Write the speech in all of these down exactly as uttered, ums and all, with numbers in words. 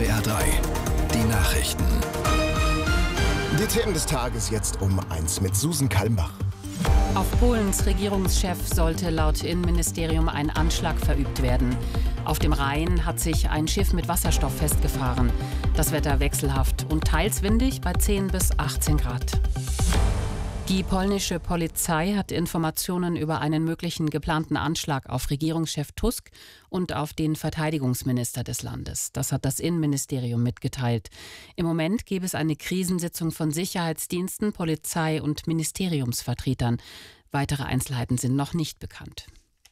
S W R drei, die Nachrichten. Die Themen des Tages jetzt um eins mit Susan Kalmbach. Auf Polens Regierungschef sollte laut Innenministerium ein Anschlag verübt werden. Auf dem Rhein hat sich ein Schiff mit Wasserstoff festgefahren. Das Wetter wechselhaft und teils windig bei zehn bis achtzehn Grad. Die polnische Polizei hat Informationen über einen möglichen geplanten Anschlag auf Regierungschef Tusk und auf den Verteidigungsminister des Landes. Das hat das Innenministerium mitgeteilt. Im Moment gäbe es eine Krisensitzung von Sicherheitsdiensten, Polizei und Ministeriumsvertretern. Weitere Einzelheiten sind noch nicht bekannt.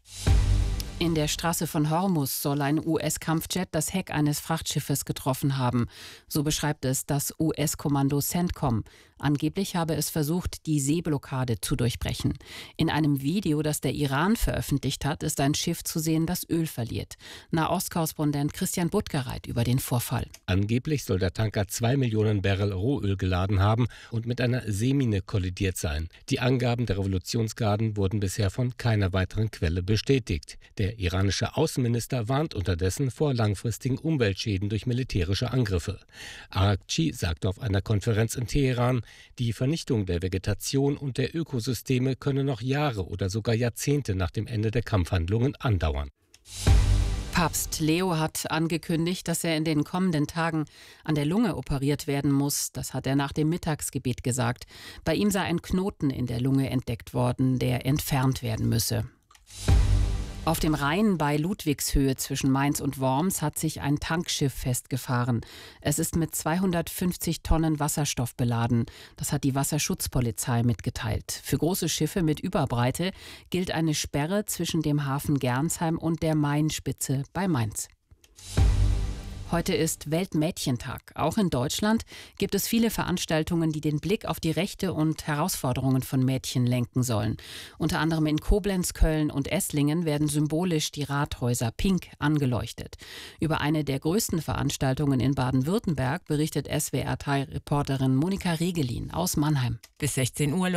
In der Straße von Hormuz soll ein U S-Kampfjet das Heck eines Frachtschiffes getroffen haben. So beschreibt es das U S-Kommando CENTCOM. Angeblich habe es versucht, die Seeblockade zu durchbrechen. In einem Video, das der Iran veröffentlicht hat, ist ein Schiff zu sehen, das Öl verliert. Nahostkorrespondent Christian Buttgereit über den Vorfall. Angeblich soll der Tanker zwei Millionen Barrel Rohöl geladen haben und mit einer Seemine kollidiert sein. Die Angaben der Revolutionsgarden wurden bisher von keiner weiteren Quelle bestätigt. Der iranische Außenminister warnt unterdessen vor langfristigen Umweltschäden durch militärische Angriffe. Araghchi sagte auf einer Konferenz in Teheran, die Vernichtung der Vegetation und der Ökosysteme könne noch Jahre oder sogar Jahrzehnte nach dem Ende der Kampfhandlungen andauern. Papst Leo hat angekündigt, dass er in den kommenden Tagen an der Lunge operiert werden muss. Das hat er nach dem Mittagsgebet gesagt. Bei ihm sei ein Knoten in der Lunge entdeckt worden, der entfernt werden müsse. Auf dem Rhein bei Ludwigshöhe zwischen Mainz und Worms hat sich ein Tankschiff festgefahren. Es ist mit zweihundertfünfzig Tonnen Wasserstoff beladen. Das hat die Wasserschutzpolizei mitgeteilt. Für große Schiffe mit Überbreite gilt eine Sperre zwischen dem Hafen Gernsheim und der Mainspitze bei Mainz. Heute ist Weltmädchentag. Auch in Deutschland gibt es viele Veranstaltungen, die den Blick auf die Rechte und Herausforderungen von Mädchen lenken sollen. Unter anderem in Koblenz, Köln und Esslingen werden symbolisch die Rathäuser pink angeleuchtet. Über eine der größten Veranstaltungen in Baden-Württemberg berichtet S W R drei Reporterin Monika Regelin aus Mannheim. Bis sechzehn Uhr